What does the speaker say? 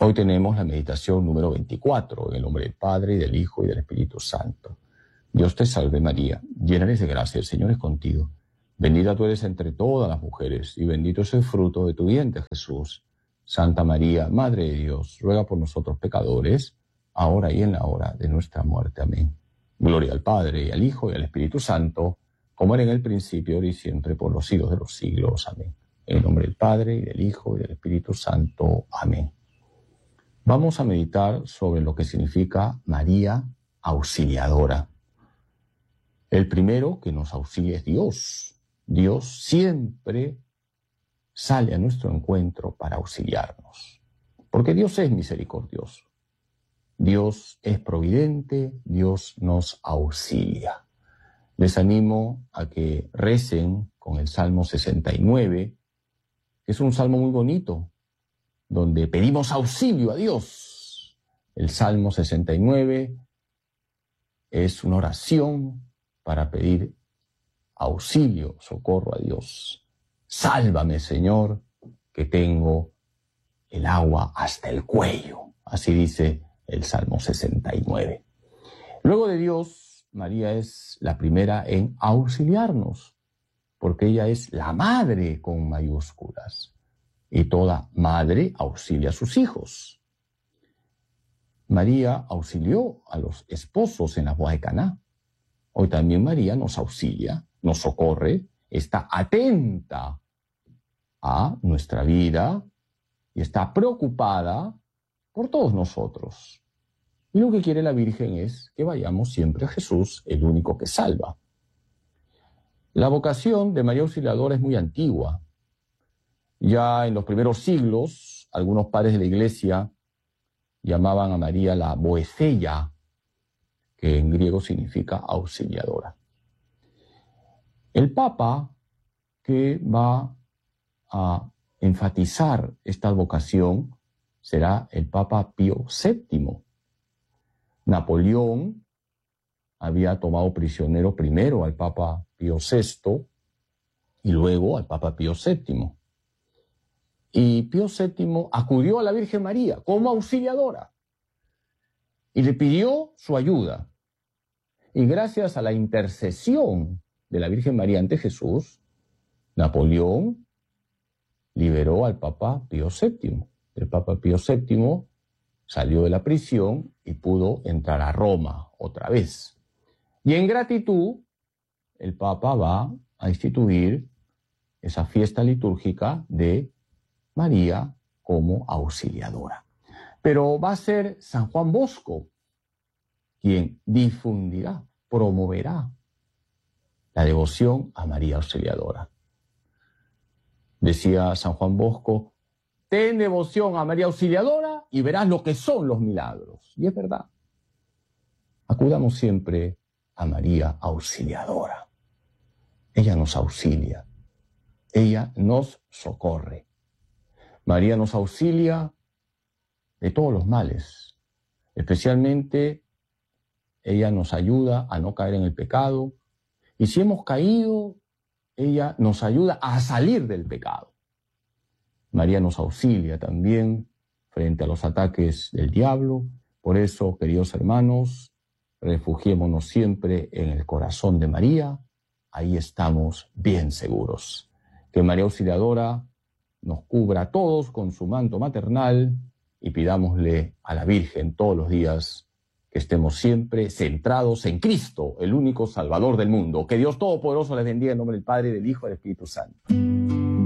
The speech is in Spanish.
Hoy tenemos la meditación número 24, en el nombre del Padre, y del Hijo, y del Espíritu Santo. Dios te salve María, llena eres de gracia, el Señor es contigo. Bendita tú eres entre todas las mujeres, y bendito es el fruto de tu vientre, Jesús. Santa María, Madre de Dios, ruega por nosotros pecadores, ahora y en la hora de nuestra muerte. Amén. Gloria al Padre, y al Hijo, y al Espíritu Santo, como era en el principio, ahora y siempre, por los siglos de los siglos. Amén. En el nombre del Padre, y del Hijo, y del Espíritu Santo. Amén. Vamos a meditar sobre lo que significa María Auxiliadora. El primero que nos auxilia es Dios. Dios siempre sale a nuestro encuentro para auxiliarnos, porque Dios es misericordioso. Dios es providente, Dios nos auxilia. Les animo a que recen con el Salmo 69, que es un salmo muy bonito, donde pedimos auxilio a Dios. El Salmo 69 es una oración para pedir auxilio, socorro a Dios. Sálvame, Señor, que tengo el agua hasta el cuello. Así dice el Salmo 69. Luego de Dios, María es la primera en auxiliarnos, porque ella es la madre con mayúsculas. Y toda madre auxilia a sus hijos. María auxilió a los esposos en la boda de Caná. Hoy también María nos auxilia, nos socorre, está atenta a nuestra vida y está preocupada por todos nosotros. Y lo que quiere la Virgen es que vayamos siempre a Jesús, el único que salva. La vocación de María Auxiliadora es muy antigua. Ya en los primeros siglos, algunos padres de la Iglesia llamaban a María la Boecella, que en griego significa auxiliadora. El Papa que va a enfatizar esta vocación será el Papa Pío VII. Napoleón había tomado prisionero primero al Papa Pío VI y luego al Papa Pío VII. Y Pío VII acudió a la Virgen María como auxiliadora y le pidió su ayuda. Y gracias a la intercesión de la Virgen María ante Jesús, Napoleón liberó al Papa Pío VII. El Papa Pío VII salió de la prisión y pudo entrar a Roma otra vez. Y en gratitud, el Papa va a instituir esa fiesta litúrgica de María como auxiliadora. Pero va a ser San Juan Bosco quien difundirá, promoverá la devoción a María Auxiliadora. Decía San Juan Bosco, ten devoción a María Auxiliadora y verás lo que son los milagros. Y es verdad. Acudamos siempre a María Auxiliadora. Ella nos auxilia. Ella nos socorre. María nos auxilia de todos los males. Especialmente, ella nos ayuda a no caer en el pecado. Y si hemos caído, ella nos ayuda a salir del pecado. María nos auxilia también frente a los ataques del diablo. Por eso, queridos hermanos, refugiémonos siempre en el corazón de María. Ahí estamos bien seguros. Que María Auxiliadora nos cubra a todos con su manto maternal y pidámosle a la Virgen todos los días que estemos siempre centrados en Cristo, el único Salvador del mundo. Que Dios Todopoderoso les bendiga en nombre del Padre, del Hijo y del Espíritu Santo.